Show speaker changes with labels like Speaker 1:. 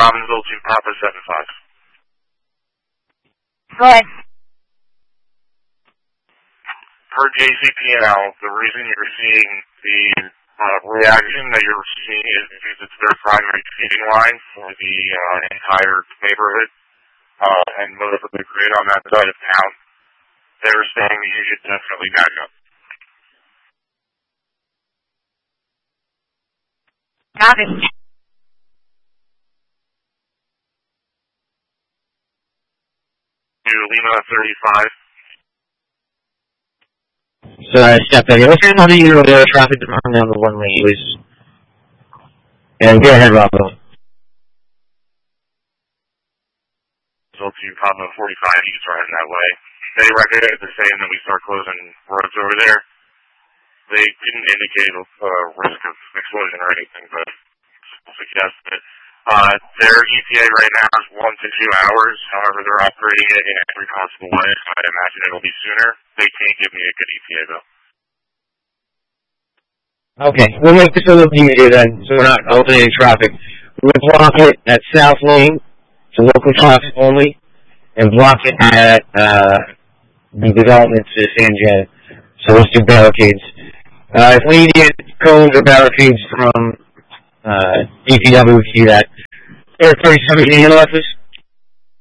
Speaker 1: Robbinsville to Papa 75.
Speaker 2: Go ahead.
Speaker 1: Per JCP&L, the reason you're seeing the reaction that you're seeing is because it's their primary feeding line for the entire neighborhood, and most of the grid on that side of town. They're saying that you should definitely back up.
Speaker 2: Got it.
Speaker 1: To Lima 35.
Speaker 3: So step back. What's your number? You know, the traffic department on the one way. It was. And go ahead, Robbo.
Speaker 1: To Papa 45, he's riding that way. They recognize the same that we start closing roads over there. They didn't indicate a risk of explosion or anything, but suggest that their ETA right now is 1 to 2 hours. However, they're operating it in every possible way, so I imagine it'll be sooner. They can't give me a good ETA, though.
Speaker 3: Okay, we'll make this a little easier then, so we're not alternating traffic. We'll block it at South Lane, to local traffic only, and block it at the development to San Janet. So let's do barricades. If we need to get cones or barricades from DPW, we can do that. Eric 37, can you handle that, please?